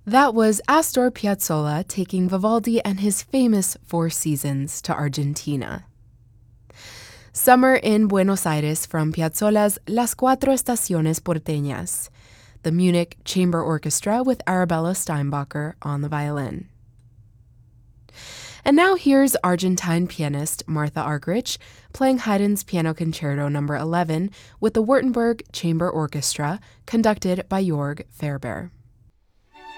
That was Astor Piazzolla taking Vivaldi and his famous Four Seasons to Argentina. Summer in Buenos Aires from Piazzolla's Las Cuatro Estaciones Porteñas, the Munich Chamber Orchestra with Arabella Steinbacher on the violin. And now here's Argentine pianist Martha Argerich playing Haydn's Piano Concerto No. 11 with the Württemberg Chamber Orchestra, conducted by Jörg Ferber.